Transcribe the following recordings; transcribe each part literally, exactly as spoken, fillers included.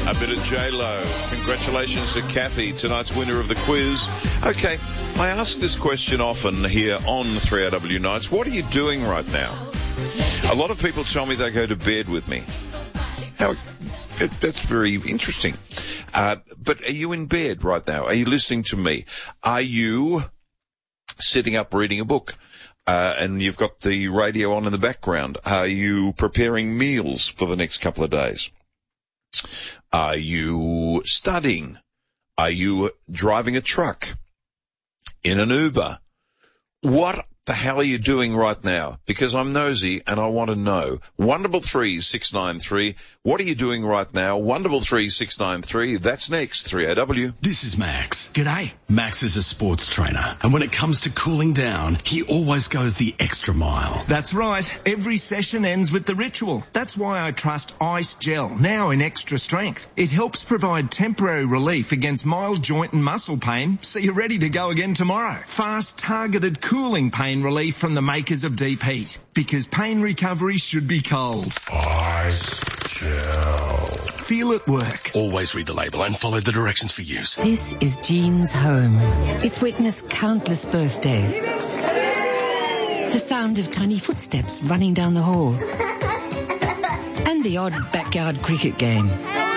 A bit of J-Lo. Congratulations to Kathy, tonight's winner of the quiz. Okay, I ask this question often here on three R W Nights. What are you doing right now? A lot of people tell me they go to bed with me. How, it, that's very interesting. Uh, but are you in bed right now? Are you listening to me? Are you sitting up reading a book? Uh, and you've got the radio on in the background. Are you preparing meals for the next couple of days? Are you studying? Are you driving a truck? In an Uber? What the hell are you doing right now? Because I'm nosy and I want to know. one double three six nine three. What are you doing right now? one double three six nine three. That's next. three A W. This is Max. G'day. Max is a sports trainer, and when it comes to cooling down, he always goes the extra mile. That's right. Every session ends with the ritual. That's why I trust Ice Gel, now in extra strength. It helps provide temporary relief against mild joint and muscle pain, so you're ready to go again tomorrow. Fast, targeted cooling pain relief from the makers of Deep Heat, because pain recovery should be cold. Ice Gel. Feel it work. Always read the label and follow the directions for use. This is Jean's home. It's witnessed countless birthdays. The sound of tiny footsteps running down the hall. And the odd backyard cricket game.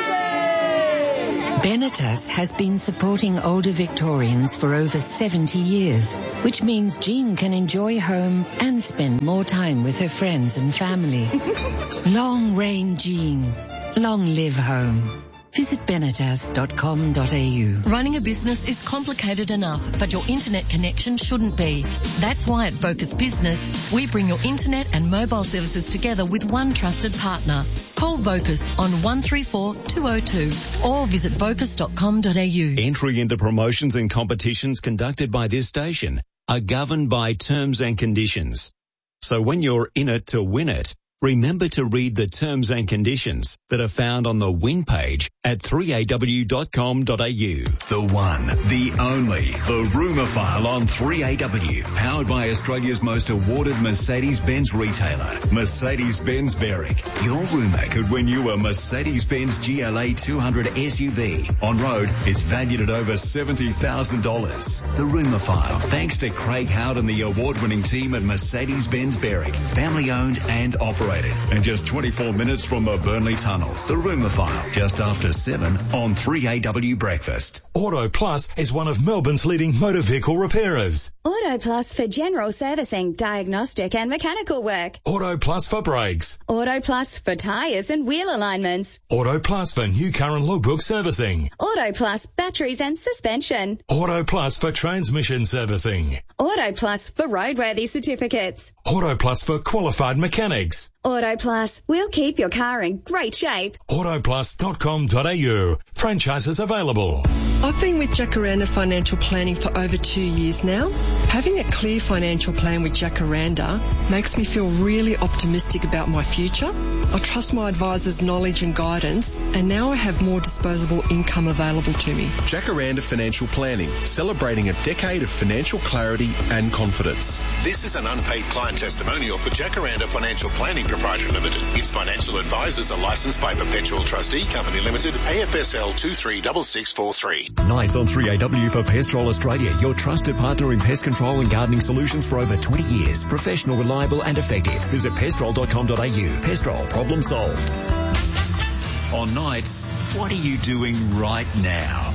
Benetas has been supporting older Victorians for over seventy years, which means Jean can enjoy home and spend more time with her friends and family. Long reign Jean. Long live home. Visit benetas dot com dot a u. Running a business is complicated enough, but your internet connection shouldn't be. That's why at Vocus Business, we bring your internet and mobile services together with one trusted partner. Call Vocus on one three four two oh two or visit vocus dot com dot a u. Entry into promotions and competitions conducted by this station are governed by terms and conditions. So when you're in it to win it, remember to read the terms and conditions that are found on the win page at three a w dot com dot a u. The one, the only, the Rumour File on three A W. Powered by Australia's most awarded Mercedes-Benz retailer, Mercedes-Benz Berwick. Your rumour could win you a Mercedes-Benz G L A two hundred S U V. On road, it's valued at over seventy thousand dollars. The Rumour File, thanks to Craig Howard and the award-winning team at Mercedes-Benz Berwick. Family owned and operated. And just twenty-four minutes from the Burnley Tunnel. The Rumour File, just after seven on three A W Breakfast. Auto Plus is one of Melbourne's leading motor vehicle repairers. Auto Plus for general servicing, diagnostic and mechanical work. Auto Plus for brakes. Auto Plus for tyres and wheel alignments. Auto Plus for new car and logbook servicing. Auto Plus batteries and suspension. Auto Plus for transmission servicing. Auto Plus for roadworthy certificates. Auto Plus for qualified mechanics. Auto Plus, we'll keep your car in great shape. auto plus dot com dot a u. Franchises available. I've been with Jacaranda Financial Planning for over two years now. Having a clear financial plan with Jacaranda makes me feel really optimistic about my future. I trust my advisor's knowledge and guidance, and now I have more disposable income available to me. Jacaranda Financial Planning, celebrating a decade of financial clarity and confidence. This is an unpaid client testimonial for Jacaranda Financial Planning Proprietary Limited. Its financial advisors are licensed by Perpetual Trustee Company Limited, A F S L two three six six four three. Nights on three A W for Pestrol Australia, your trusted partner in pest control and gardening solutions for over twenty years. Professional, reliable and effective. Visit pestrol dot com dot a u. Pestrol, problem solved. On Nights, what are you doing right now?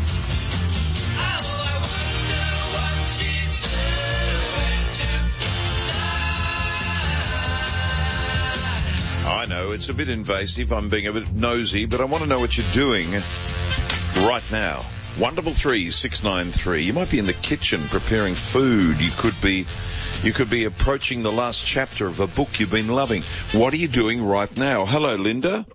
I know, it's a bit invasive. I'm being a bit nosy, but I want to know what you're doing right now. one double three six nine three. You might be in the kitchen preparing food. You could be, you could be approaching the last chapter of a book you've been loving. What are you doing right now? Hello, Linda.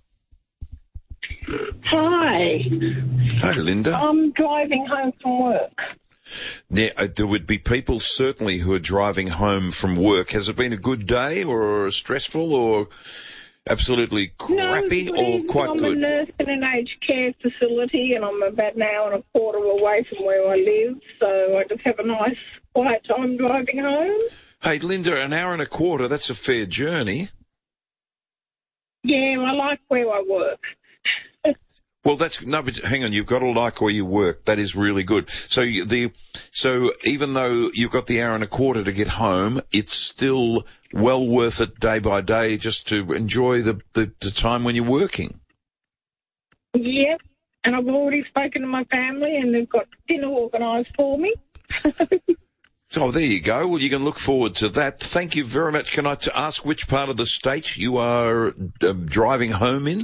Hi. Hi, Linda. I'm driving home from work. Yeah, uh, there would be people certainly who are driving home from work. Has it been a good day or stressful or absolutely crappy no, or quite I'm good? I'm a nurse in an aged care facility and I'm about an hour and a quarter away from where I live, so I just have a nice quiet time driving home. Hey, Linda, an hour and a quarter, that's a fair journey. Yeah, I like where I work. Well, that's, no, but hang on, you've got to like where you work. That is really good. So you, the, so even though you've got the hour and a quarter to get home, it's still well worth it day by day just to enjoy the, the, the time when you're working. Yep, and I've already spoken to my family and they've got dinner organised for me. Oh, there you go. Well, you can look forward to that. Thank you very much. Can I t- ask which part of the state you are uh, driving home in?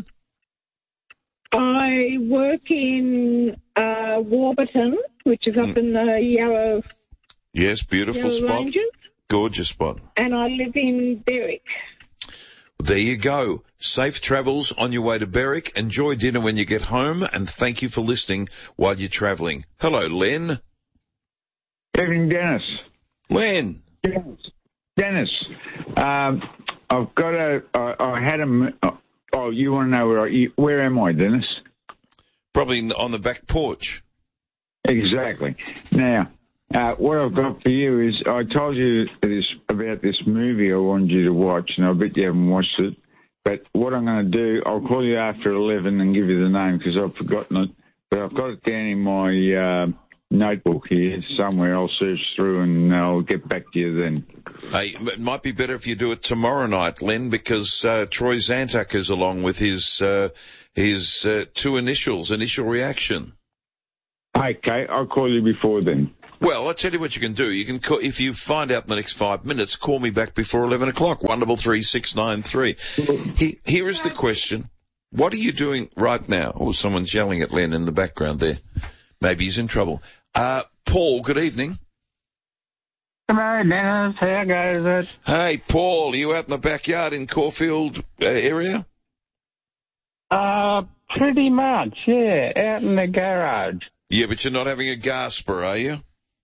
I work in uh, Warburton, which is up mm. in the Yarra. Yes, beautiful Yarra spot. Ranges. Gorgeous spot. And I live in Berwick. There you go. Safe travels on your way to Berwick. Enjoy dinner when you get home, and thank you for listening while you're travelling. Hello, Len. Evening, Dennis. Len. Dennis. Dennis. Um, I've got a. I, I had a. Oh, you want to know where I, where am I, Dennis? Probably in the, on the back porch. Exactly. Now, uh, what I've got for you is I told you this about this movie I wanted you to watch, and I bet you haven't watched it. But what I'm going to do, I'll call you after eleven and give you the name because I've forgotten it. But I've got it down in my uh, notebook here somewhere. I'll search through and I'll get back to you then. Hey, it might be better if you do it tomorrow night, Len, because uh, Troy Zantak is along with his uh, his uh, two initials, initial reaction. Okay, I'll call you before then. Well, I'll tell you what you can do. You can call, if you find out in the next five minutes, call me back before eleven o'clock, one double three six nine three. He, here is the question. What are you doing right now? Oh, someone's yelling at Len in the background there. Maybe he's in trouble. Uh, Paul, good evening. Hello, Dennis. How goes it? Hey, Paul, are you out in the backyard in Caulfield uh, area? Uh, pretty much, yeah, out in the garage. Yeah, but you're not having a gasper, are you?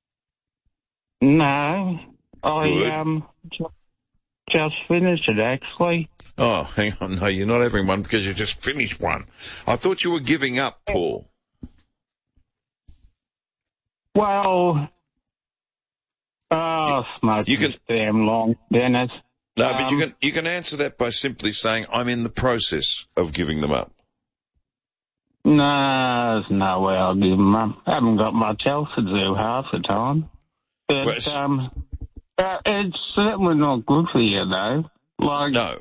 No, I Good. um ju- just finished it, actually. Oh, hang on, no, you're not having one because you just finished one. I thought you were giving up, Paul. Well... Oh, smoke you can, damn long, Dennis. No, um, but you can you can answer that by simply saying, I'm in the process of giving them up. No, there's no way I'll give them up. I haven't got much else to do half the time. But, well, um, uh, it's certainly not good for you, though. Like, no.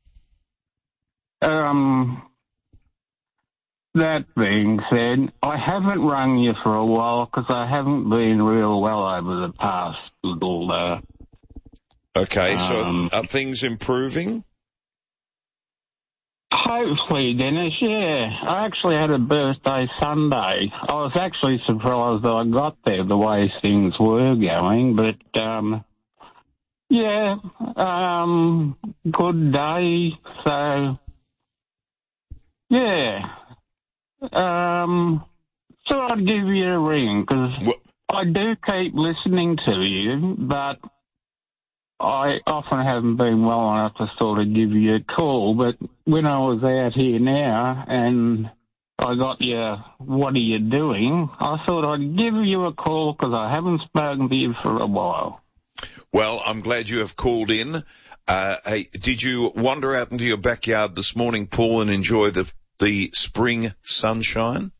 Um... That being said, I haven't rung you for a while because I haven't been real well over the past little, uh... Okay, so um, are things improving? Hopefully, Dennis, yeah. I actually had a birthday Sunday. I was actually surprised that I got there the way things were going, but, um... yeah, um, good day, so... Yeah. Um, so I'd give you a ring, because I do keep listening to you, but I often haven't been well enough to sort of give you a call. But when I was out here now and I got you, what are you doing, I thought I'd give you a call because I haven't spoken to you for a while. Well, I'm glad you have called in. Uh, hey, did you wander out into your backyard this morning, Paul, and enjoy the the spring sunshine?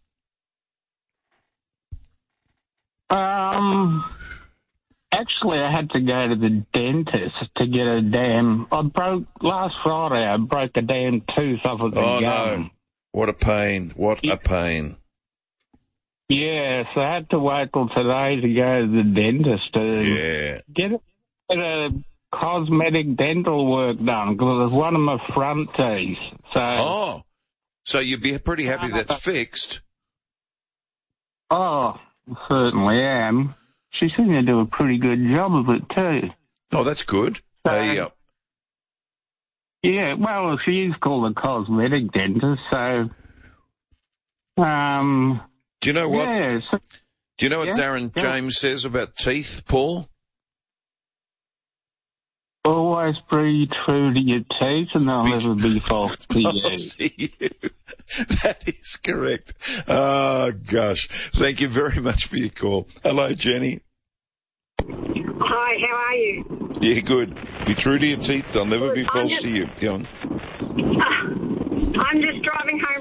Um, actually, I had to go to the dentist to get a damn... I broke... Last Friday, I broke a damn tooth off of the oh, gum. No. What a pain. What a pain. Yeah, so I had to wait till today to go to the dentist to yeah. get, a, get a cosmetic dental work done, because it was one of my front teeth. So... Oh. So you'd be pretty happy that's fixed. Oh, certainly am. She seemed to do a pretty good job of it, too. Oh, that's good. So, hey, uh, yeah, well, she is called a cosmetic dentist, so... Um... Do you know what? Yeah, so, do you know what yeah, Darren yeah. James says about teeth, Paul? Always be true to your teeth and they'll never be false to you. you. That is correct. Oh, gosh. Thank you very much for your call. Hello, Jenny. Hi, how are you? Yeah, good. Be true to your teeth. They'll never good. be false just, to you. Go on. Uh, I'm just driving home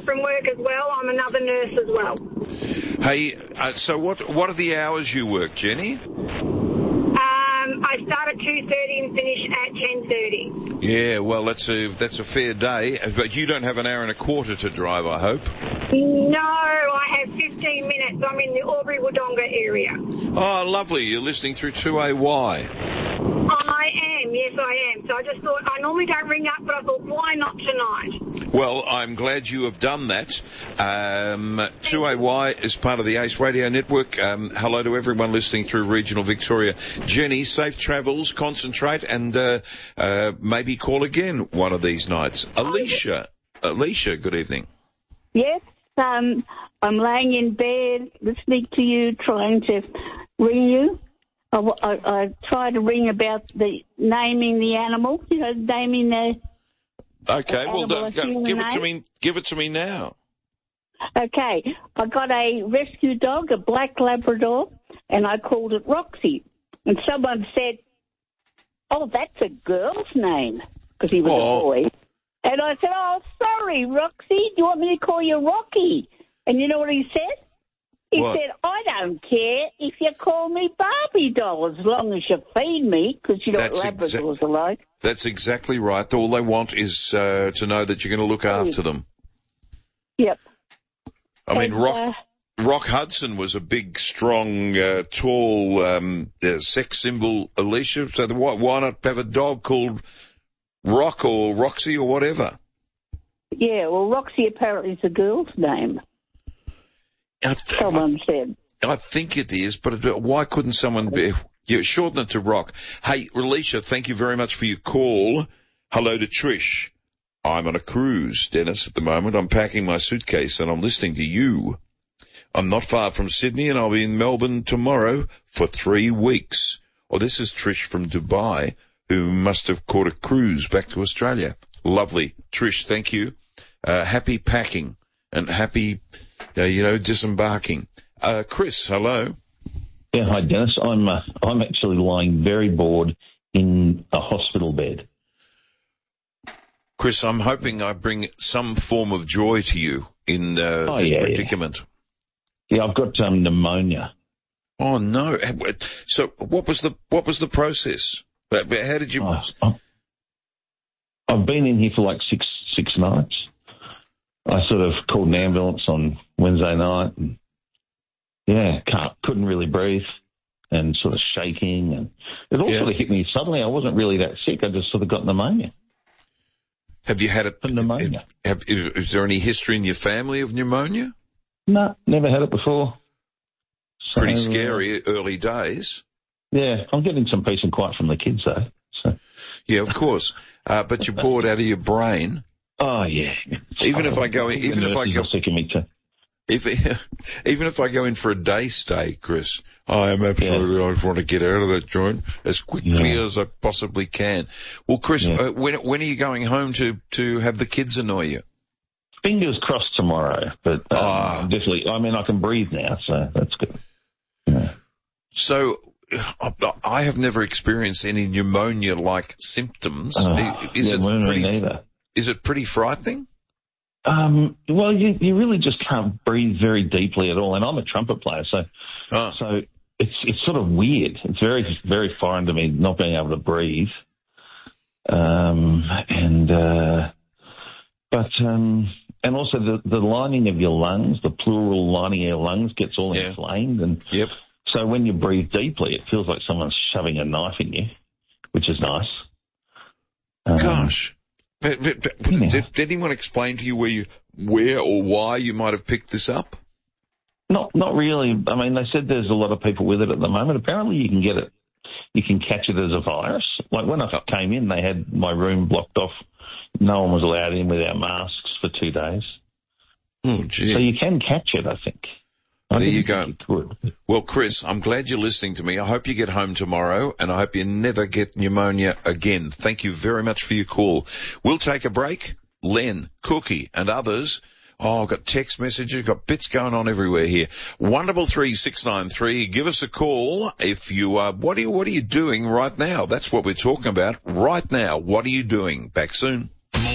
home from work as well. I'm another nurse as well. Hey, uh, so what what are the hours you work, Jenny? Um, I start at two thirty and finish at ten thirty. Yeah, well, that's a that's a fair day, but you don't have an hour and a quarter to drive, I hope. No, I have fifteen minutes. I'm in the Albury-Wodonga area. Oh, lovely. You're listening through two A Y. I am, yes I am. So I just thought, I normally don't ring up, but I thought, why not tonight? Well, I'm glad you have done that. Um, two A Y is part of the Ace Radio Network. Um, hello to everyone listening through regional Victoria. Jenny, safe travels, concentrate, and uh, uh, maybe call again one of these nights. Alicia, Alicia, good evening. Yes, um, I'm laying in bed listening to you, trying to ring you. I, I, I tried to ring about the naming the animal, you know, naming the. Okay, well, animal, go, go, give it to me. Give it to me now. Okay, I got a rescue dog, a black Labrador, and I called it Roxy. And someone said, "Oh, that's a girl's name," because he was oh. a boy. And I said, "Oh, sorry, Roxy. Do you want me to call you Rocky?" And you know what he said? He what? said, "I don't care if you call me Barbie doll as long as you feed me," because you know That's what Labradors exa- are like. That's exactly right. All they want is uh, to know that you're going to look after them. Yep. I mean, And, Rock, uh, Rock Hudson was a big, strong, uh, tall um, uh, sex symbol, Alicia. So the, why, why not have a dog called Rock or Roxy or whatever? Yeah, well, Roxy apparently is a girl's name. I th- Someone I, said. I think it is, but why couldn't someone be... You shorten it to Rock. Hey, Alicia, thank you very much for your call. Hello to Trish. I'm on a cruise, Dennis, at the moment. I'm packing my suitcase and I'm listening to you. I'm not far from Sydney and I'll be in Melbourne tomorrow for three weeks. Oh, this is Trish from Dubai, who must have caught a cruise back to Australia. Lovely. Trish, thank you. Uh, happy packing and happy, uh, you know, disembarking. Uh, Chris, hello. Yeah, hi, Dennis. I'm uh, I'm actually lying very bored in a hospital bed. Chris, I'm hoping I bring some form of joy to you in uh, oh, this yeah, predicament. Yeah, yeah I've got um, pneumonia. Oh no! So, what was the what was the process? How did you? Oh, I've been in here for like six six nights. I sort of called an ambulance on Wednesday night, and yeah, can't, couldn't really breathe, and sort of shaking, and it all yeah. sort of hit me suddenly. I wasn't really that sick. I just sort of got pneumonia. Have you had it? Pneumonia. Have, is there any history in your family of pneumonia? No, never had it before. So, Pretty scary uh, early days. Yeah, I'm getting some peace and quiet from the kids though. So. Yeah, of course. Uh, but you're bored out of your brain. Oh yeah. Even if I go in, even if I go, sick of me too. If even if I go in for a day stay, Chris, I am absolutely. Yeah. I just want to get out of that joint as quickly yeah. as I possibly can. Well, Chris, yeah. uh, when when are you going home to to have the kids annoy you? Fingers crossed tomorrow, but um, oh. definitely. I mean, I can breathe now, so that's good. Yeah. So. I have never experienced any pneumonia-like symptoms. Oh, is yeah, it pretty? Neither. Is it pretty frightening? Um, well, you you really just can't breathe very deeply at all. And I'm a trumpet player, so oh. so it's it's sort of weird. It's very very foreign to me not being able to breathe. Um, and uh, but um, and also the the lining of your lungs, the pleural lining of your lungs, gets all yeah. inflamed and. Yep. So when you breathe deeply, it feels like someone's shoving a knife in you, which is nice. Um, Gosh. But, but, but yeah. did, did anyone explain to you where you, where or why you might have picked this up? Not, not really. I mean, they said there's a lot of people with it at the moment. Apparently you can get it, you can catch it as a virus. Like when I oh. came in, they had my room blocked off. No one was allowed in without masks for two days. Oh, gee. So you can catch it, I think. I there you go. You well, Chris, I'm glad you're listening to me. I hope you get home tomorrow, and I hope you never get pneumonia again. Thank you very much for your call. We'll take a break. Len, Cookie, and others. Oh, I've got text messages, got bits going on everywhere here. one double three six nine three. Give us a call if you are. What are you? What are you doing right now? That's what we're talking about right now. What are you doing? Back soon. Mornings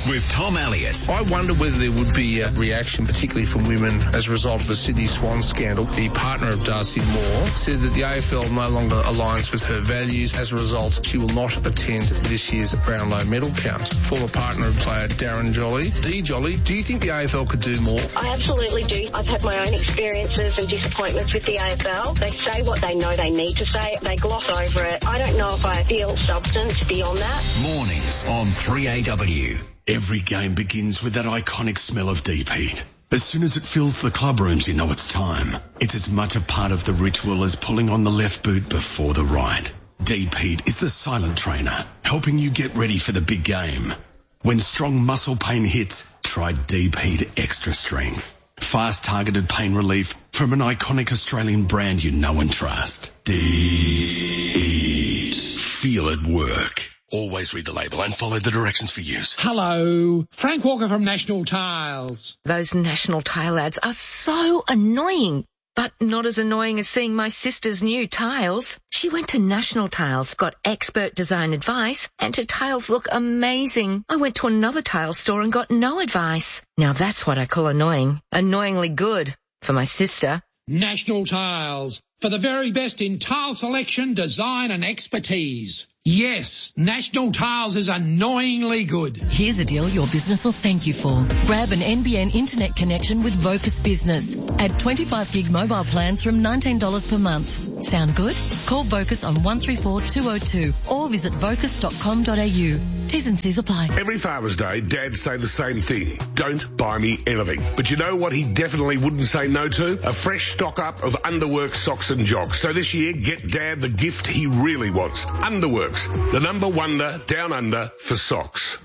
with Tom Elliott. I wonder whether there would be a reaction, particularly from women, as a result of the Sydney Swan scandal. The partner of Darcy Moore said that the A F L no longer aligns with her values. As a result, she will not attend this year's Brownlow medal count. Former partner of player Darren Jolly. Dee Jolly, do you think the A F L could do more? I absolutely do. I've had my own experiences and disappointments with the A F L. They say what they know they need to say. They gloss over it. I don't know if I feel substance beyond that. Mornings on three A W. Every game begins with that iconic smell of deep heat. As soon as it fills the club rooms, you know it's time. It's as much a part of the ritual as pulling on the left boot before the right. Deep heat is the silent trainer, helping you get ready for the big game. When strong muscle pain hits, try Deep Heat Extra Strength. Fast targeted pain relief from an iconic Australian brand you know and trust. Deep Heat. Feel it work. Always read the label and follow the directions for use. Hello, Frank Walker from National Tiles. Those National Tile ads are so annoying, but not as annoying as seeing my sister's new tiles. She went to National Tiles, got expert design advice, and her tiles look amazing. I went to another tile store and got no advice. Now that's what I call annoying. Annoyingly good for my sister. National Tiles, for the very best in tile selection, design and expertise. Yes, National Tiles is annoyingly good. Here's a deal your business will thank you for. Grab an N B N internet connection with Vocus Business. Add twenty-five gig mobile plans from nineteen dollars per month. Sound good? Call Vocus on one three four two oh two or visit vocus dot com dot a u. T's and C's apply. Every Father's Day, dads say the same thing. Don't buy me anything. But you know what he definitely wouldn't say no to? A fresh stock up of Underworks socks and jogs. So this year, get Dad the gift he really wants. Underworks. The number wonder down under for socks.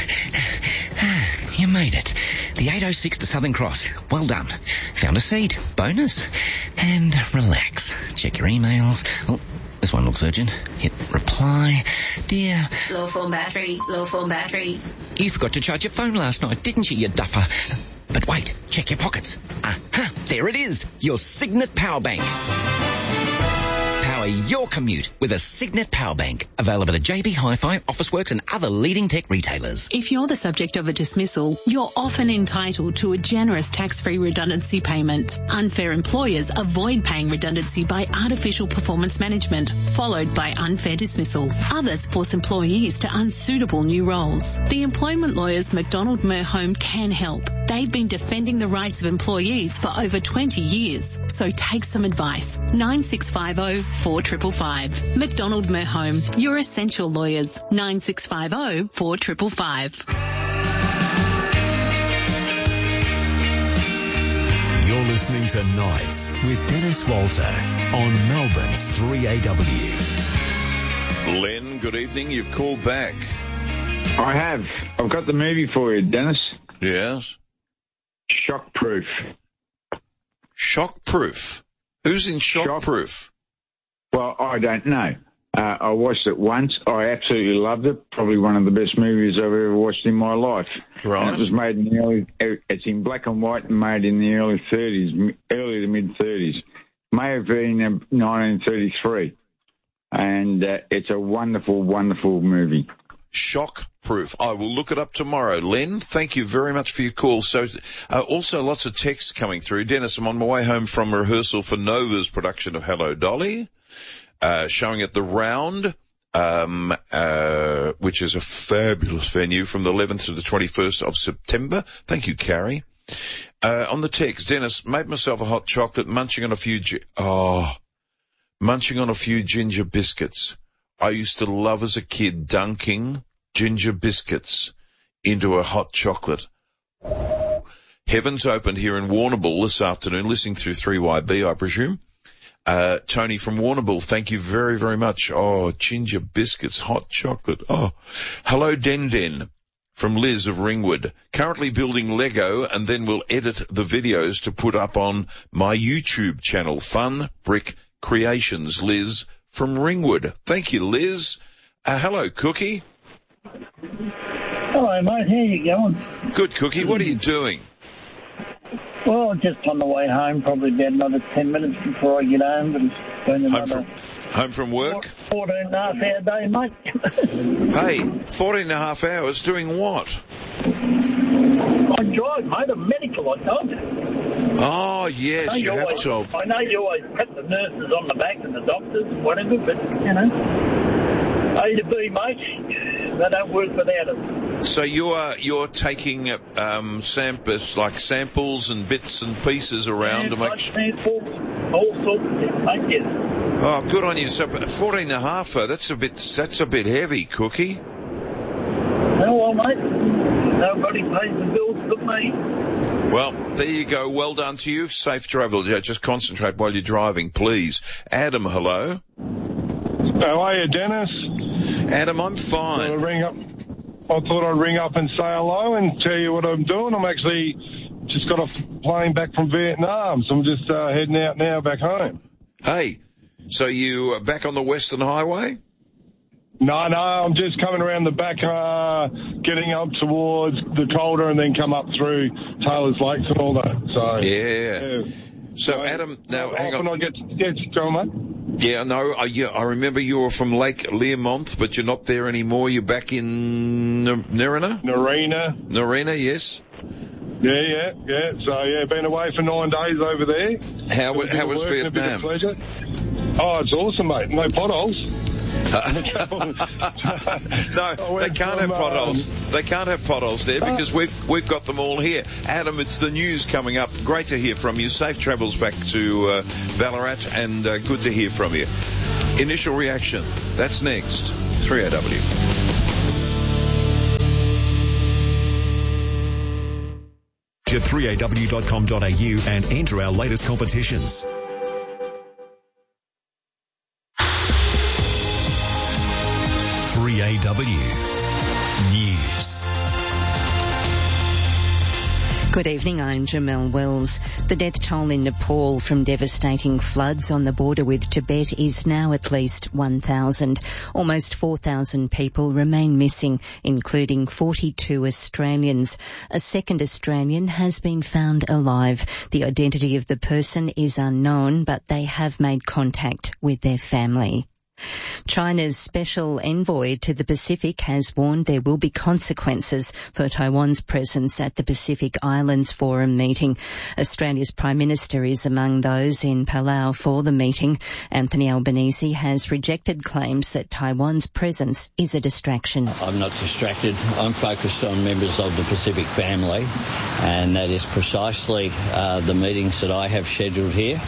You made it. The eight oh six to Southern Cross. Well done. Found a seat. Bonus. And relax. Check your emails. Oh, this one looks urgent. Hit reply. Dear. Low phone battery. Low phone battery. You forgot to charge your phone last night, didn't you, you duffer? But wait. Check your pockets. Aha. There it is. Your Signet Power Bank. Power your commute with a Signet Power Bank. Available at J B Hi-Fi, Officeworks and other leading tech retailers. If you're the subject of a dismissal, you're often entitled to a generous tax-free redundancy payment. Unfair employers avoid paying redundancy by artificial performance management, followed by unfair dismissal. Others force employees to unsuitable new roles. The employment lawyers McDonald Merhome can help. They've been defending the rights of employees for over twenty years. So take some advice. nine six five zero four five five five. McDonald Merhome, your essential lawyers. nine six five zero four five five five. You're listening to Nights with Dennis Walter on Melbourne's three A W. Len, good evening. You've called back. I have. I've got the movie for you, Dennis. Yes. Shockproof. Shockproof? Who's in Shockproof? Shock- well, I don't know. Uh, I watched it once. I absolutely loved it. Probably one of the best movies I've ever watched in my life. Right. And it was made in the early. It's in black and white and made in the early thirties, early to mid thirties. May have been nineteen thirty-three, and uh, it's a wonderful, wonderful movie. Shockproof. I will look it up tomorrow. Len, thank you very much for your call. So, uh, also lots of texts coming through. Dennis, I'm on my way home from rehearsal for Nova's production of Hello Dolly, uh, showing at the Round, um, uh, which is a fabulous venue from the eleventh to the twenty-first of September. Thank you, Carrie. Uh, on the text, Dennis, made myself a hot chocolate, munching on a few, gi- oh, munching on a few ginger biscuits. I used to love as a kid dunking ginger biscuits into a hot chocolate. Heavens opened here in Warrnambool this afternoon, listening through three Y B, I presume. Uh, Tony from Warrnambool, thank you very, very much. Oh, ginger biscuits, hot chocolate. Oh, hello, Den Den from Liz of Ringwood. Currently building Lego and then we'll edit the videos to put up on my YouTube channel, Fun Brick Creations. Liz from Ringwood. Thank you, Liz. Uh, hello, Cookie. Hello, mate. How you going? Good, Cookie. What are you doing? Well, just on the way home, probably about another ten minutes before I get home. But it's been another... Home from, home from work? fourteen and a half hour day, mate. Hey, fourteen and a half hours doing what? I drive, mate. I'm medical, I told you. Oh, yes, you, you have always, told. I know you always pat the nurses on the back and the doctors and whatever, but, you know, A to B, mate, they don't work without it. So you're you're taking um, samples, like samples and bits and pieces around yeah, to make sure. Samples, all sorts of things, mate, yes. Oh, good on you. So fourteen and a half, though, that's a bit that's a bit heavy, Cookie. Oh, well, mate, nobody pays the bills but me. Well, there you go. Well done to you. Safe travel. Yeah, just concentrate while you're driving, please. Adam, hello. How are you, Dennis? Adam, I'm fine. I, ring up, I thought I'd ring up and say hello and tell you what I'm doing. I'm actually just got off the plane back from Vietnam, so I'm just uh, heading out now back home. Hey, so you are back on the Western Highway? No, no, I'm just coming around the back, uh, getting up towards the Calder and then come up through Taylor's Lakes and all that. So Yeah. yeah. So, Adam, now, hang on. I get, yeah, go on, mate. Yeah, no, I, yeah, I remember you were from Lake Learmonth, but you're not there anymore. You're back in Narina? Narina. Narina, yes. Yeah, yeah, yeah. So, yeah, been away for nine days over there. How, how was work, Vietnam? A bit of pleasure. Oh, it's awesome, mate. No potholes. no, they can't have potholes. Um, they can't have potholes there because we've we've got them all here. Adam, it's the news coming up. Great to hear from you. Safe travels back to uh, Ballarat, and uh, good to hear from you. Initial reaction. That's next. three A W. At three A W dot com dot A U and enter our latest competitions. three A W News. Good evening, I'm Jamelle Wells. The death toll in Nepal from devastating floods on the border with Tibet is now at least one thousand. Almost four thousand people remain missing, including forty-two Australians. A second Australian has been found alive. The identity of the person is unknown, but they have made contact with their family. China's special envoy to the Pacific has warned there will be consequences for Taiwan's presence at the Pacific Islands Forum meeting. Australia's Prime Minister is among those in Palau for the meeting. Anthony Albanese has rejected claims that Taiwan's presence is a distraction. I'm not distracted. I'm focused on members of the Pacific family, and that is precisely uh, the meetings that I have scheduled here.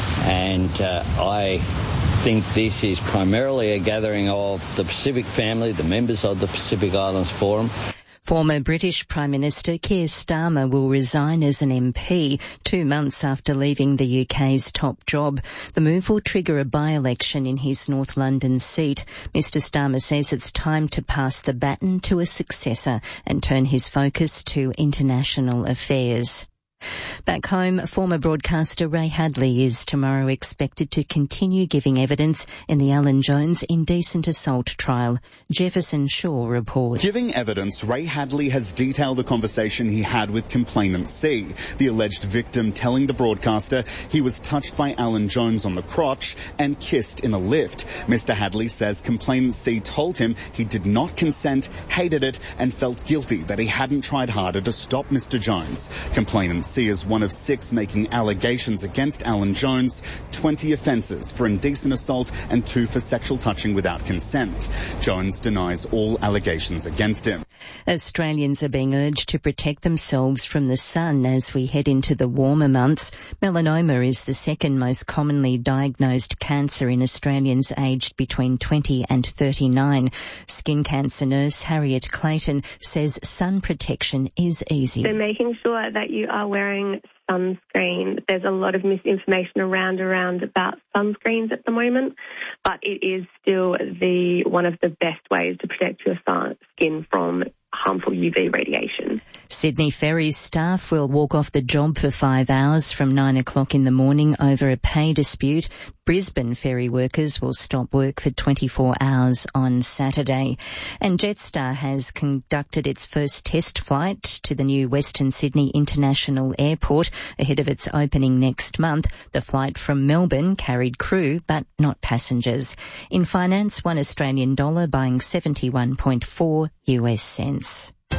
And uh, I think this is primarily a gathering of the Pacific family, the members of the Pacific Islands Forum. Former British Prime Minister Keir Starmer will resign as an M P two months after leaving the U K's top job. The move will trigger a by-election in his North London seat. Mister Starmer says it's time to pass the baton to a successor and turn his focus to international affairs. Back home, former broadcaster Ray Hadley is tomorrow expected to continue giving evidence in the Alan Jones indecent assault trial. Jefferson Shaw reports. Giving evidence, Ray Hadley has detailed a conversation he had with complainant C, the alleged victim telling the broadcaster he was touched by Alan Jones on the crotch and kissed in a lift. Mister Hadley says complainant C told him he did not consent, hated it, and felt guilty that he hadn't tried harder to stop Mister Jones. Complainant C is one of six making allegations against Alan Jones, twenty offences for indecent assault and two for sexual touching without consent. Jones denies all allegations against him. Australians are being urged to protect themselves from the sun as we head into the warmer months. Melanoma is the second most commonly diagnosed cancer in Australians aged between twenty and thirty-nine. Skin cancer nurse Harriet Clayton says sun protection is easy. So making sure that you are wearing sunscreen. There's a lot of misinformation around around about sunscreens at the moment, but it is still the one of the best ways to protect your skin from harmful U V radiation. Sydney Ferries staff will walk off the job for five hours from nine o'clock in the morning over a pay dispute. Brisbane ferry workers will stop work for twenty-four hours on Saturday. And Jetstar has conducted its first test flight to the new Western Sydney International Airport ahead of its opening next month. The flight from Melbourne carried crew but not passengers. In finance, one Australian dollar buying seventy-one point four U S cents.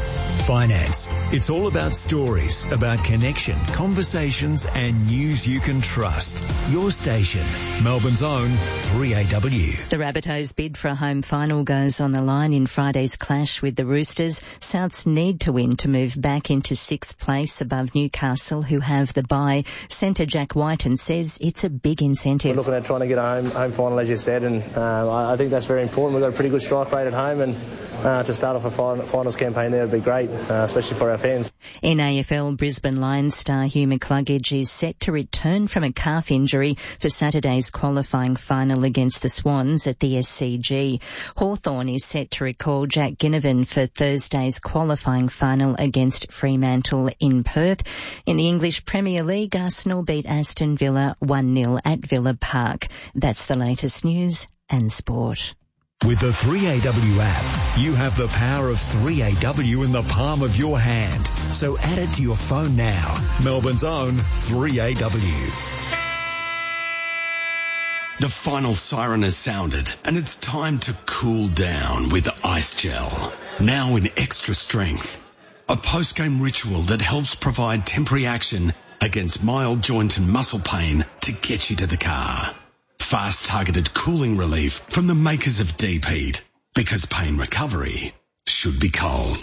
Finance. It's all about stories, about connection, conversations and news you can trust. Your station, Melbourne's own three A W. The Rabbitohs bid for a home final goes on the line in Friday's clash with the Roosters. Souths need to win to move back into sixth place above Newcastle, who have the bye. Centre Jack Whiten says it's a big incentive. We're looking at trying to get a home, home final, as you said, and uh, I, I think that's very important. We've got a pretty good strike rate at home, and uh, to start off a fin- finals campaign there would be great, uh, especially for our fans. In A F L, Brisbane Lions star Hugh McCluggage is set to return from a calf injury for Saturday's qualifying final against the Swans at the S C G. Hawthorn is set to recall Jack Ginnivan for Thursday's qualifying final against Fremantle in Perth. In the English Premier League, Arsenal beat Aston Villa one nil at Villa Park. That's the latest news and sport. With the three A W app, you have the power of three A W in the palm of your hand. So add it to your phone now. Melbourne's own three A W. The final siren has sounded, and it's time to cool down with Ice Gel. Now in extra strength. A post-game ritual that helps provide temporary action against mild joint and muscle pain to get you to the car. Fast targeted cooling relief from the makers of Deep Heat. Because pain recovery should be cold.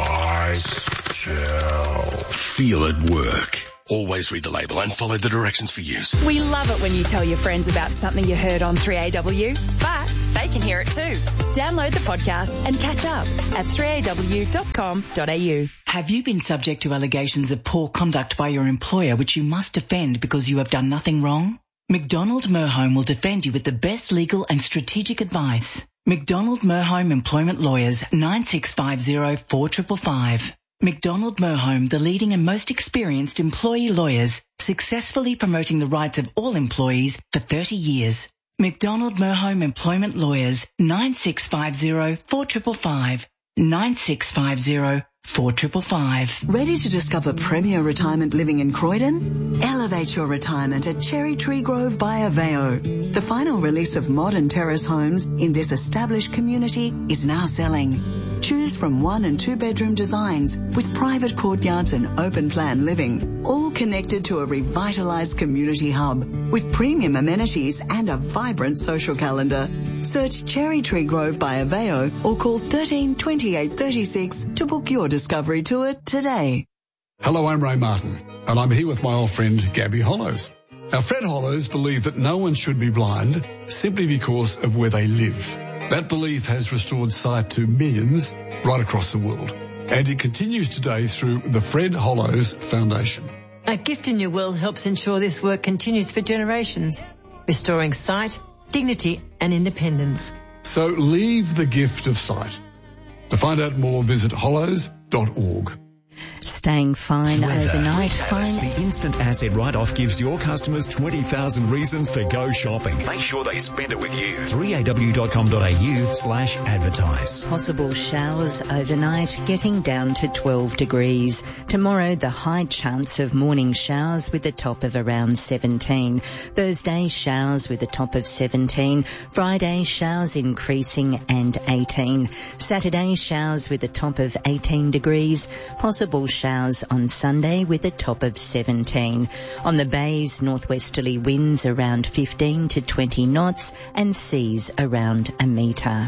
Ice Gel. Feel it work. Always read the label and follow the directions for use. We love it when you tell your friends about something you heard on three A W, but they can hear it too. Download the podcast and catch up at three a w dot com dot a u. Have you been subject to allegations of poor conduct by your employer which you must defend because you have done nothing wrong? McDonald Merhome will defend you with the best legal and strategic advice. McDonald Merhome Employment Lawyers, nine six five zero, four five five five. McDonald Merhome, the leading and most experienced employee lawyers, successfully promoting the rights of all employees for thirty years. McDonald Merhome Employment Lawyers, nine six five zero, four five five five. nine six five zero, four five five five. Ready to discover premier retirement living in Croydon? Elevate your retirement at Cherry Tree Grove by Aveo. The final release of modern terrace homes in this established community is now selling. Choose from one and two bedroom designs with private courtyards and open plan living, all connected to a revitalised community hub with premium amenities and a vibrant social calendar. Search Cherry Tree Grove by Aveo or call thirteen twenty-eight thirty-six to book your discovery tour today. Hello, I'm Ray Martin, and I'm here with my old friend Gabby Hollows. Now, Fred Hollows believed that no one should be blind simply because of where they live. That belief has restored sight to millions right across the world, and it continues today through the Fred Hollows Foundation. A Gift in Your Will helps ensure this work continues for generations, restoring sight, dignity and independence. So leave the gift of sight. To find out more, visit hollows dot org. Staying fine Weather. overnight. Fine. The instant asset write-off gives your customers twenty thousand reasons to go shopping. Make sure they spend it with you. three a w dot com dot a u slash advertise. Possible showers overnight, getting down to twelve degrees. Tomorrow, the high chance of morning showers with a top of around seventeen. Thursday, showers with a top of seventeen. Friday, showers increasing and eighteen. Saturday, showers with a top of eighteen degrees. Possible showers on Sunday with a top of seventeen. On the bays, northwesterly winds around fifteen to twenty knots and seas around a metre.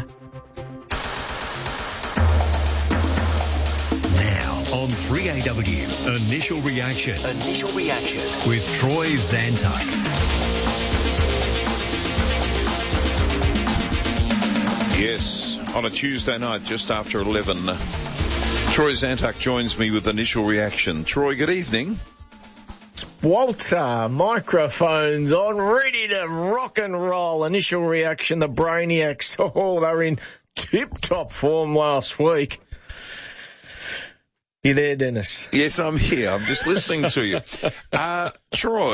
Now on three A W, Initial Reaction. Initial Reaction. With Troy Zantuck. Yes, on a Tuesday night just after eleven, Troy Zantuck joins me with Initial Reaction. Troy, good evening. Walter, microphones on, ready to rock and roll. Initial Reaction, the Brainiacs. Oh, they were in tip-top form last week. You there, Dennis? Yes, I'm here. I'm just listening to you. Uh, Troy,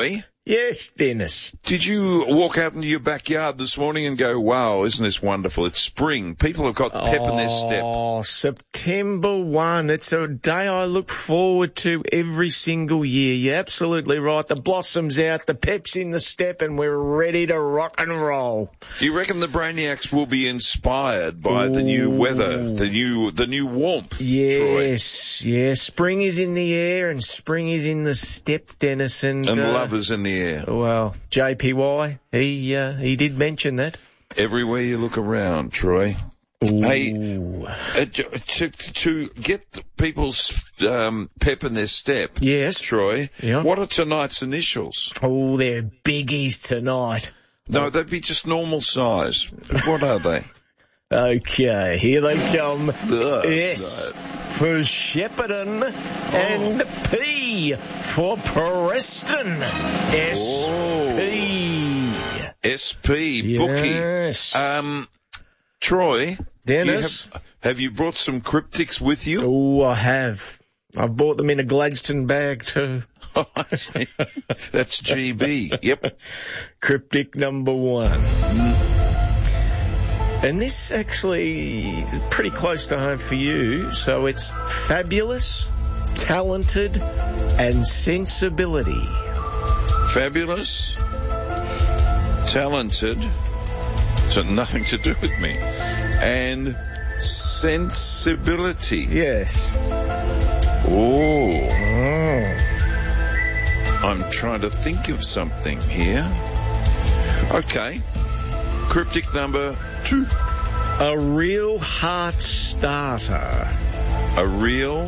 Yes, Dennis. Did you walk out into your backyard this morning and go, wow, isn't this wonderful? It's spring. People have got pep oh, in their step. Oh, September first. It's a day I look forward to every single year. You're absolutely right. The blossom's out, the pep's in the step, and we're ready to rock and roll. Do you reckon the Brainiacs will be inspired by Ooh. the new weather, the new the new warmth? Yes, Troy? yes. Spring is in the air and spring is in the step, Dennis. And, and uh, love is in the air. Well, J P Y, he uh, he did mention that. Everywhere you look around, Troy. Ooh. Hey, uh, to, to get the people's um, pep in their step, yes, Troy, yeah. What are tonight's initials? Oh, they're biggies tonight. No, they'd be just normal size. What are they? Okay, here they come. Ugh, S no. for Shepparton oh. and P for Preston. S P. S P, yes. Bookie. Um, Troy, Dennis, you have, have you brought some cryptics with you? Oh, I have. I've bought them in a Gladstone bag too. That's G B. Yep. Cryptic number one. Mm. And this actually is pretty close to home for you. So it's fabulous, talented, and sensibility. Fabulous, talented, so nothing to do with me, and sensibility. Yes. Oh. oh. I'm trying to think of something here. Okay. Cryptic number two. A real heart starter. A real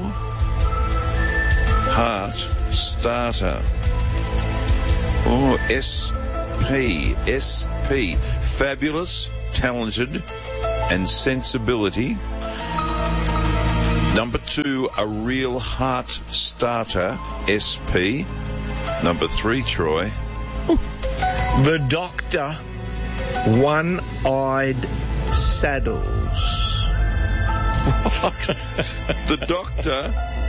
heart starter. Oh, S P. S P. Fabulous, talented, and sensibility. Number two, a real heart starter. S P. Number three, Troy. The Doctor, One-Eyed Saddles. The Doctor,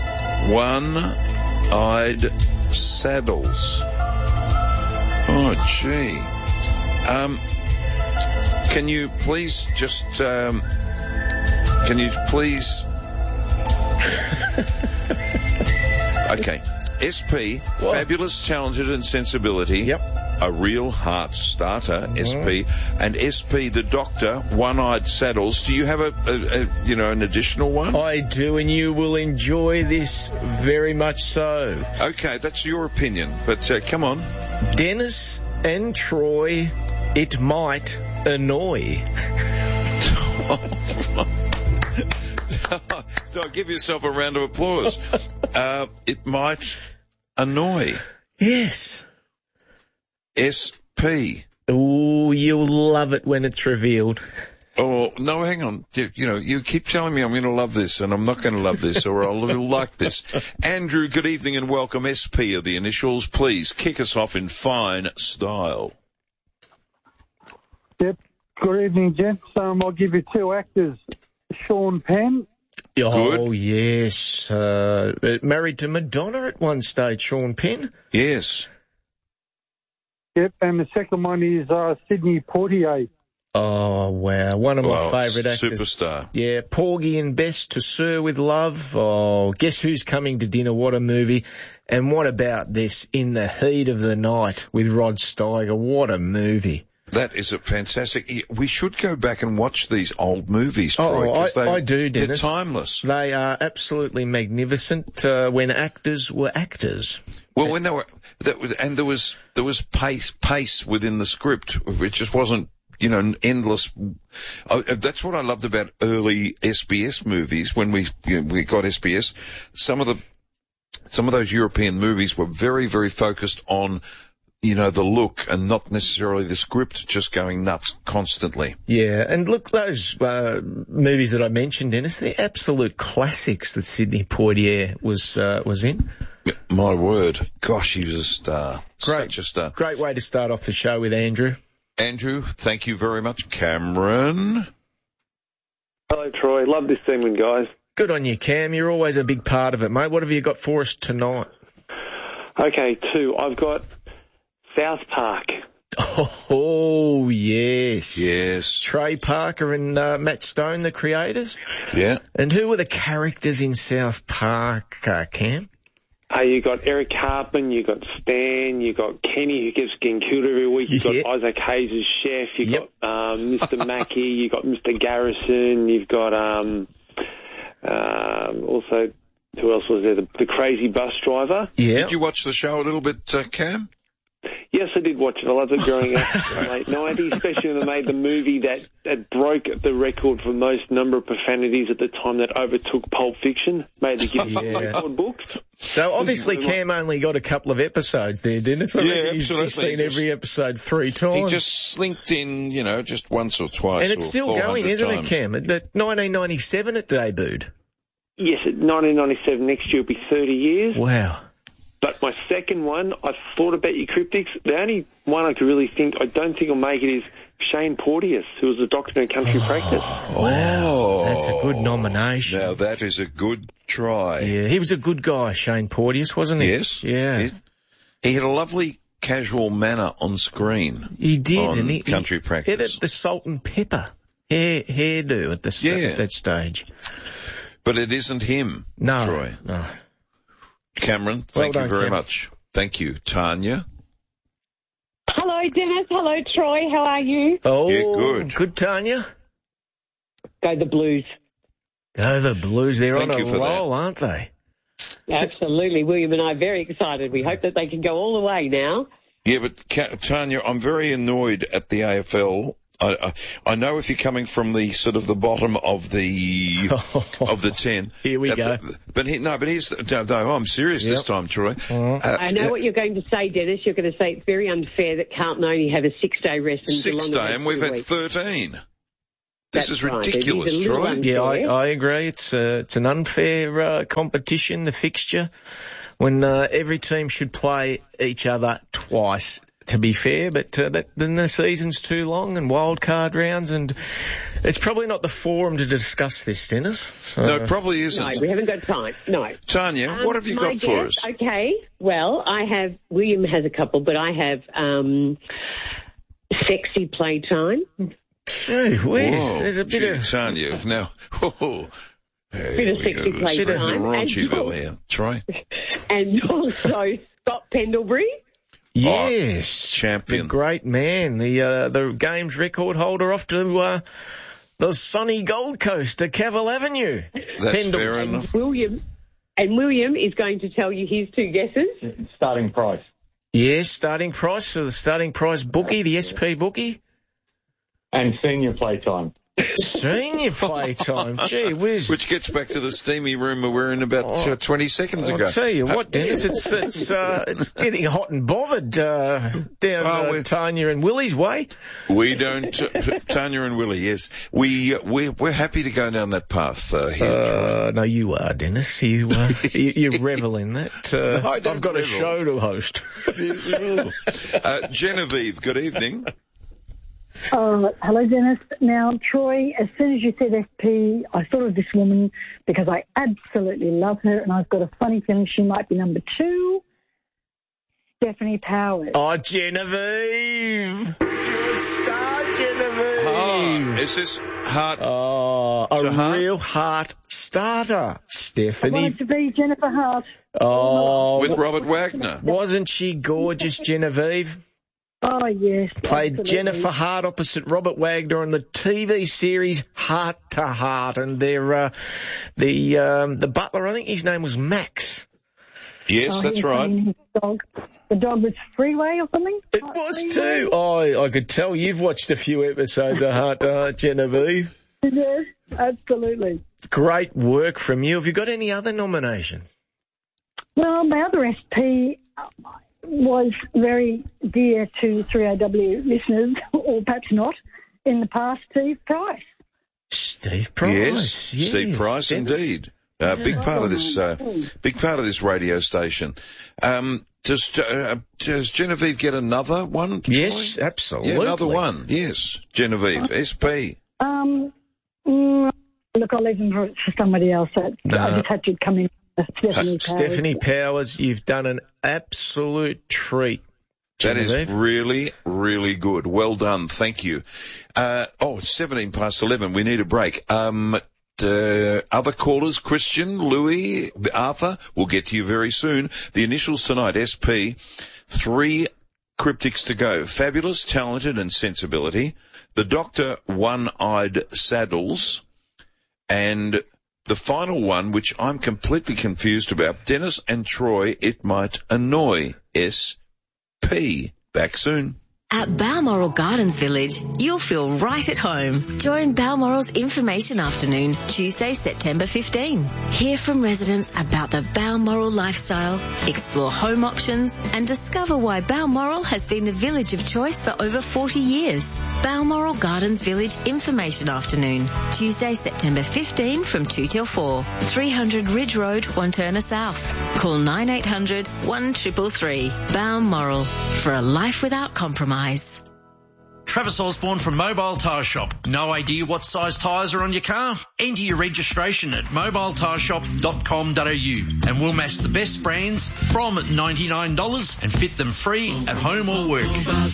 One-Eyed Saddles. Oh, gee. Um, can you please just, um, can you please... Okay. S P, what? Fabulous, talented, and sensibility. Yep. A real heart starter, mm-hmm. S P. And S P, the Doctor, One-Eyed Saddles. Do you have a, a, a, you know, an additional one? I do, and you will enjoy this very much so. Okay, that's your opinion, but uh, come on. Dennis and Troy, it might annoy. So give yourself a round of applause. Uh, it might annoy. Yes. S P. Oh, you'll love it when it's revealed. Oh, no, hang on. You, you know, you keep telling me I'm going to love this, and I'm not going to love this, or I'll like this. Andrew, good evening and welcome. S P are the initials. Please kick us off in fine style. Yep. Good evening, gents. Um, I'll give you two actors. Sean Penn. Oh, Good. yes. Uh, married to Madonna at one stage, Sean Penn. Yes. Yep, and the second one is uh, Sidney Poitier. Oh, wow. One of my well, favourite actors. Superstar. Yeah, Porgy and Bess to Sir with Love. Oh, Guess Who's Coming to Dinner? What a movie. And what about this, In the Heat of the Night with Rod Steiger? What a movie. That is a fantastic... We should go back and watch these old movies, Troy. Oh, I, they, I do, Dennis. They're timeless. They are absolutely magnificent uh, when actors were actors. Well, when they were... That was, and there was there was pace pace within the script. It just wasn't, you know, endless. Oh, that's what I loved about early S B S movies when we you know, we got S B S. Some of the some of those European movies were very, very focused on, you know, the look and not necessarily the script just going nuts constantly. Yeah, and look, those uh, movies that I mentioned, Dennis, they're absolute classics that Sidney Poitier was uh, was in. My word. Gosh, he was a star. Great. Such a star. Great way to start off the show with Andrew. Andrew, thank you very much. Cameron. Hello, Troy. Love this segment, guys. Good on you, Cam. You're always a big part of it, mate. What have you got for us tonight? Okay, two. I've got South Park. Oh, yes. Yes. Trey Parker and uh, Matt Stone, the creators. Yeah. And who were the characters in South Park, uh, Cam? Uh, you got Eric Hartman, you got Stan, you got Kenny, who keeps getting killed every week. You Yep. got Isaac Hayes as chef. You Yep. got um, Mister Mackey. You got Mister Garrison. You've got um, um, also who else was there? The, the crazy bus driver. Yeah. Did you watch the show a little bit, uh, Cam? Yes, I did watch it. I loved it growing up in the late nineties, especially when they made the movie that, that broke the record for most number of profanities at the time, that overtook Pulp Fiction, made the Guinness Yeah. record books. So obviously Cam only got a couple of episodes there, didn't it? I Yeah, reckon he's- absolutely. He's seen He just- every episode three times. He just slinked in, you know, just once or twice. and it's or still four going, hundred isn't times. it, Cam? At at nineteen ninety-seven it debuted. Yes, nineteen ninety-seven, next year will be thirty years. Wow. But my second one, I've thought about your cryptics. The only one I could really think, I don't think I'll make it, is Shane Porteous, who was a doctor in country practice. Oh. That's a good nomination. Now, that is a good try. Yeah, he was a good guy, Shane Porteous, wasn't he? Yes. Yeah. He, he had a lovely casual manner on screen. He did. On and he, country he practice. had the salt and pepper hair, hairdo at, the st- Yeah. at that stage. But it isn't him, No. Troy. No. Cameron, Well thank done, you very Cam. much. Thank you. Tanya? Hello, Dennis. Hello, Troy. How are you? Oh, Yeah, good. Good, Tanya. Go the Blues. Oh, the Blues, they're Thank on a you for roll, aren't they? Absolutely. William and I are very excited. We hope that they can go all the way now. Yeah, but Ca- Tanya, I'm very annoyed at the A F L. I, I, I know if you're coming from the sort of the bottom of the of the ten. Here we uh, go. But, but he, no, but here's no, no, I'm serious Yep. this time, Troy. Uh-huh. Uh, I know what you're going to say, Dennis. You're going to say it's very unfair that Carlton only have a six-day rest. And Six Geelong day, have and we've two had weeks. thirteen. This That's is right. It is a ridiculous, little Troy. unfair. Yeah, I, I agree. It's uh, it's an unfair uh, competition, the fixture, when uh, every team should play each other twice, to be fair, but uh, that, then the season's too long and wild card rounds, and it's probably not the forum to discuss this, Dennis. So. No, it probably isn't. No, we haven't got time. No. Tanya, Um, what have you my got for guess- us? Okay. Well, I have, William has a couple, but I have um, sexy playtime. Gee whiz, Whoa, there's a bit gee, of... Tanya, now, oh, hey, Bit of we sexy go. playtime. Bit of And- Raunchyville here, Troy. And also Scott Pendlebury. Yes, the champion. great man, the uh, the games record holder off to uh, the sunny Gold Coast, to Cavill Avenue. That's Pendle- fair enough. William. And William is going to tell you his two guesses. Starting price. Yes, starting price for the starting price bookie, the S P bookie. And senior playtime. Senior playtime, gee whiz. Which gets back to the steamy rumour we're in about uh, twenty seconds ago. I'll tell you what, Dennis, it's it's uh, it's getting hot and bothered uh, down Oh, uh, Tanya and Willie's way. We don't, uh, Tanya and Willie, yes. We, uh, we're, we're happy to go down that path uh, here, Uh, no, you are, Dennis. You uh, you, you revel in that. Uh, No, I don't I've got revel. a show to host. uh, Genevieve, good evening. Uh, hello, Dennis. Now, Troy, as soon as you said S P, I thought of this woman because I absolutely love her, and I've got a funny feeling she might be number two. Stephanie Powers. Oh, Genevieve! You're a star, Genevieve! Ah, is this heart? Oh, a So heart? real heart starter, I Stephanie. wanted to be Jennifer Hart. Oh, With Robert Wagner. wasn't she gorgeous, Genevieve? Oh, yes. Played absolutely. Jennifer Hart opposite Robert Wagner on the T V series Heart to Heart, and their uh, the um, the butler, I think his name was Max. Yes, Oh, that's he was right. playing his dog. The dog was Freeway or something? It was too. Oh, I could tell you've watched a few episodes of Heart to Heart, Genevieve. Yes, absolutely. Great work from you. Have you got any other nominations? Well, my other S P was very dear to three A W listeners, or perhaps not, in the past, Steve Price. Steve Price. Yes, yes, Steve Price, Dennis. indeed. Uh, big part of this, uh, big part of this radio station. Um, does, uh, does Genevieve get another one? Troy? Yes, absolutely. Yeah, another one. Yes, Genevieve, S P. Um, mm, look, I'll leave them for, for somebody else. I, No. I just had to come in. Uh, Stephanie Uh, Powers. Stephanie Powers, you've done an absolute treat That is Genevieve. really, really good. Well done. Thank you. Uh, oh, it's seventeen past eleven. We need a break. Um, uh, other callers, Christian, Louis, Arthur, we'll get to you very soon. The initials tonight, S P, three cryptics to go. Fabulous, talented and sensibility. The Doctor, one-eyed saddles. And the final one, which I'm completely confused about, Dennis and Troy, it might annoy. S P. Back soon. At Balmoral Gardens Village, you'll feel right at home. Join Balmoral's Information Afternoon, Tuesday, September fifteenth. Hear from residents about the Balmoral lifestyle, explore home options, and discover why Balmoral has been the village of choice for over forty years. Balmoral Gardens Village Information Afternoon, Tuesday, September fifteenth from two till four. three hundred Ridge Road, Wanturna South. Call nine eight hundred, one three three three. Balmoral, for a life without compromise. Travis Osborne from Mobile Tyre Shop. No idea what size tyres are on your car? Enter your registration at mobile tyre shop dot com dot a u and we'll match the best brands from ninety-nine dollars and fit them free at home or work.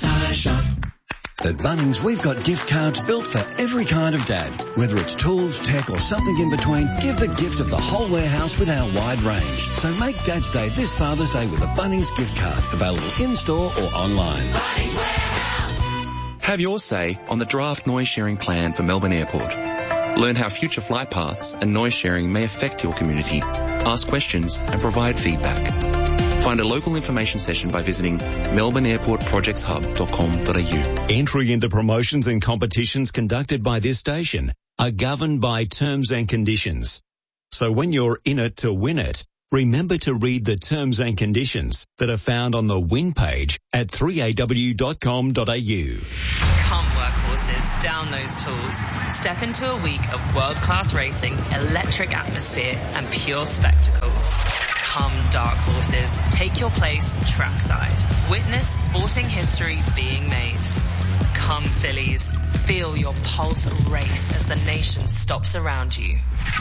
At Bunnings, we've got gift cards built for every kind of dad. Whether it's tools, tech or something in between, give the gift of the whole warehouse with our wide range. So make Dad's Day this Father's Day with a Bunnings gift card, available in-store or online. Bunnings Warehouse. Have your say on the draft noise sharing plan for Melbourne Airport. Learn how future flight paths and noise sharing may affect your community. Ask questions and provide feedback. Find a local information session by visiting melbourne airport projects hub dot com dot a u. Entry into promotions and competitions conducted by this station are governed by terms and conditions. So when you're in it to win it, remember to read the terms and conditions that are found on the win page at three a w dot com dot a u. Come workhorses, down those tools. Step into a week of world-class racing, electric atmosphere and pure spectacle. Come dark horses, take your place trackside. Witness sporting history being made. Come fillies, feel your pulse race as the nation stops around you.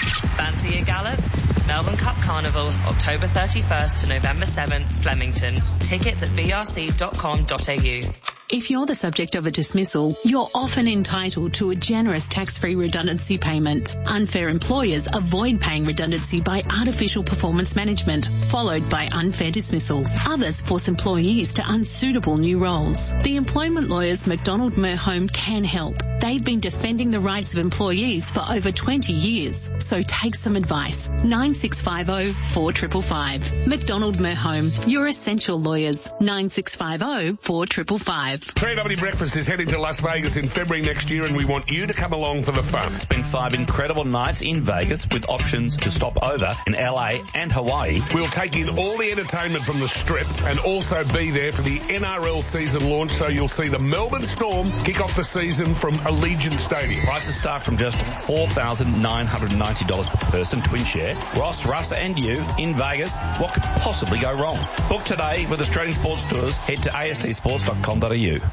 Fancy a gallop? Melbourne Cup Carnival, October thirty-first to November seventh, Flemington. Tickets at v r c dot com dot a u. If you're the subject of a dismissal, you're often entitled to a generous tax-free redundancy payment. Unfair employers avoid paying redundancy by artificial performance management, followed by unfair dismissal. Others force employees to unsuitable new roles. The employment lawyers McDonald Merhome can help. They've been defending the rights of employees for over twenty years. So take some advice. nine six five zero, four five five five. McDonald Merhome, your essential lawyers. nine six five zero, four five five five. three A W Breakfast is heading to Las Vegas in February next year and we want you to come along for the fun. Spend five incredible nights in Vegas with options to stop over in L A and Hawaii. We'll take in all the entertainment from the Strip and also be there for the N R L season launch, so you'll see the Melbourne Storm kick off the season from Allegiant Stadium. Prices start from just four thousand nine hundred ninety dollars per person, twin share. Ross, Russ and you in Vegas. What could possibly go wrong? Book today with Australian Sports Tours. Head to a s t sports dot com dot a u.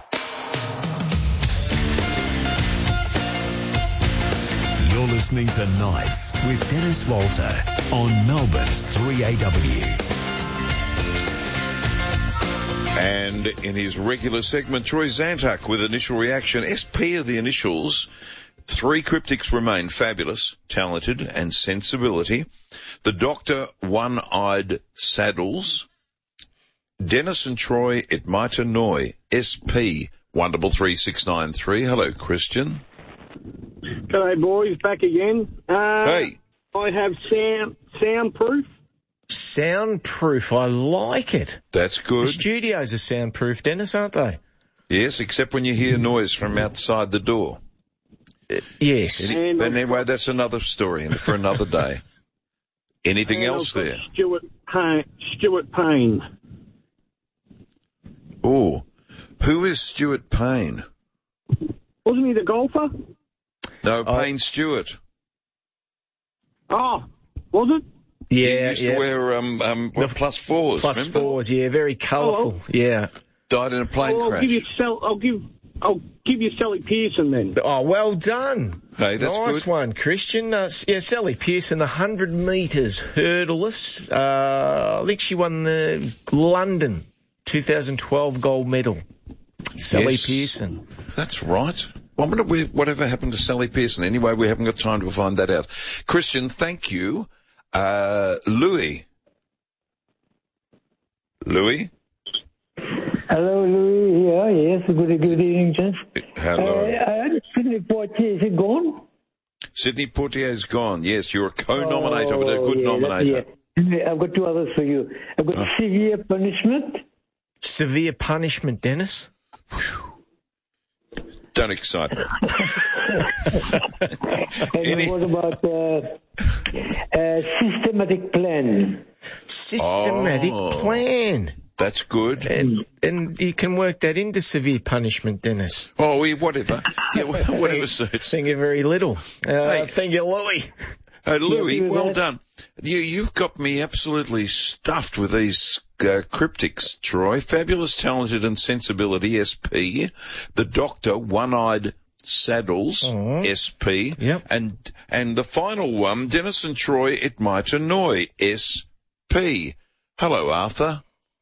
You're listening to Nights with Dennis Walter on Melbourne's three A W. And in his regular segment, Troy Zantuck with initial reaction. S P are the initials. Three cryptics remain: fabulous, talented and sensibility. The Doctor, one-eyed saddles. Dennis and Troy, it might annoy. S P, one double three six nine three. Hello, Christian. G'day, boys. Back again. Uh, hey. I have sound, soundproof. Soundproof, I like it. That's good. The studios are soundproof, Dennis, aren't they? Yes, except when you hear noise from outside the door. Uh, yes. Any, but anyway, that's another story and for another day. Anything and else there? Stuart Payne. Stuart Payne. Oh, who is Stuart Payne? Wasn't he the golfer? No, Payne oh. Stewart. Oh, was it? Yeah, he used yeah. to wear um, um, well, plus fours. Plus remember? fours, yeah, very colourful. Oh, yeah. Died in a plane oh, I'll crash. Give you Sal- I'll give. I'll give you Sally Pearson then. Oh, well done. Hey, that's nice good. one, Christian. Uh, yeah, Sally Pearson, the one hundred metres hurdlist. Uh, I think she won the London two thousand twelve gold medal. Sally Yes. Pearson. That's right. I wonder where- whatever happened to Sally Pearson. Anyway, we haven't got time to find that out. Christian, thank you. Uh, Louis. Louis? Hello, Louis here. Yes, good, good evening, gents. Hello. Uh, uh, Sydney Poitier, is it gone? Sydney Poitier's gone. Yes, you're a co-nominator, Oh, but a good yeah, nominator. Yeah. I've got two others for you. I've got Oh. severe punishment. Severe punishment, Dennis. Don't excite me. And Any- what about uh, uh, systematic plan? Systematic Oh. plan. That's good. And, and you can work that into severe punishment, Dennis. Oh, we- whatever. Yeah, whatever Thank- suits. Thank you very little. Uh, Hey. Thank you, Louis. Uh, Louis, Yeah, do well that. done. You, you've got me absolutely stuffed with these uh, cryptics, Troy. Fabulous, talented and sensibility, S P. The Doctor, One-Eyed Saddles, S P. Yep. And, and the final one, Dennis and Troy, It Might Annoy, S P. Hello, Arthur.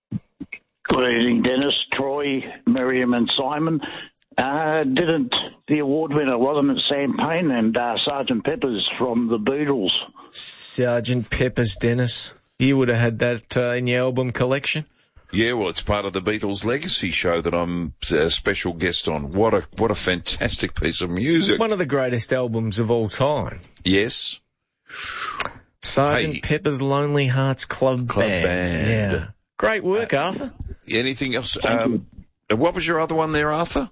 Good evening, Dennis, Troy, Miriam and Simon. Uh, didn't the award winner, wasn't it Sam Payne and uh, Sergeant Peppers from the Beatles? Sergeant Pepper's, Dennis. You would have had that uh, in your album collection. Yeah, well, it's part of the Beatles Legacy show that I'm a special guest on. What a what a fantastic piece of music. One of the greatest albums of all time. Yes. Sergeant Hey. Pepper's Lonely Hearts Club, Club Band. Band. Yeah. Great work, Arthur. Anything else? Um, what was your other one there, Arthur?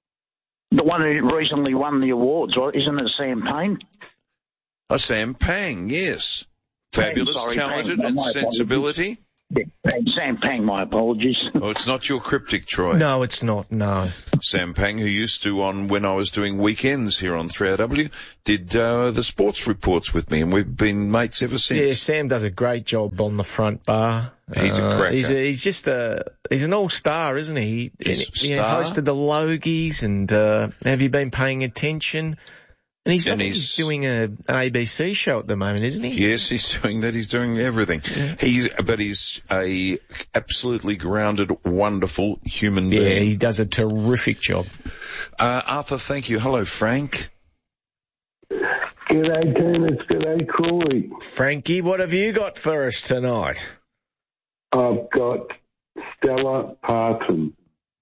The one who recently won the awards, right? Isn't it Sam Payne? Oh, Sam Pang, yes. Fabulous, sorry, talented Pang. and My apologies. sensibility. Yeah, Pang, Sam Pang, my apologies. Oh, it's not your cryptic, Troy. No, it's not, no. Sam Pang, who used to, on when I was doing weekends here on three R W, did uh, the sports reports with me, and we've been mates ever since. Yeah, Sam does a great job on the front bar. He's a Uh, cracker. He's, a, he's just a, he's an all-star, isn't he? He's a he, he star. hosted the Logies and, uh, have you been paying attention? And he's, I And think he's- he's doing a, an A B C show at the moment, isn't he? Yes, he's doing that. He's doing everything. He's, but he's a absolutely grounded, wonderful human Yeah, being. he does a terrific job. Uh, Arthur, thank you. Hello, Frank. G'day, Dennis. G'day, Troy. Frankie, what have you got for us tonight? I've got Stella Parton.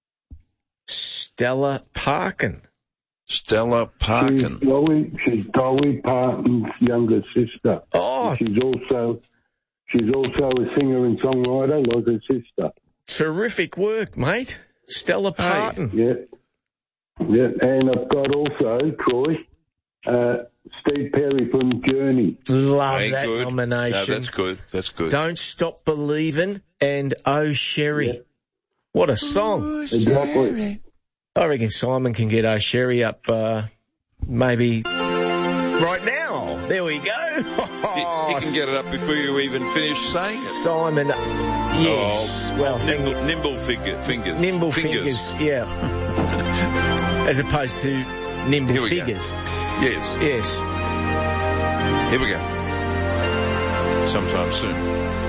Stella Parkin. Stella Parkin. She's Dolly, she's Dolly Parton's younger sister. Oh. She's also she's also a singer and songwriter like her sister. Terrific work, mate. Stella Parton. Yeah. Yeah, and I've got also, Troy, uh, Steve Perry from Journey. Love Very that good. nomination. No, that's good. That's good. Don't Stop Believin' and Oh Sherry. What a song. Exactly. I reckon Simon can get Oh Sherry up, uh, maybe right now. There we go. He, he can get it up before you even finish saying it. Simon, yes. Oh, well, thank nimble, you. nimble figure, fingers. Nimble fingers. fingers, yeah. As opposed to nimble Here we go. figures. Yes. Yes. Here we go. Sometime soon.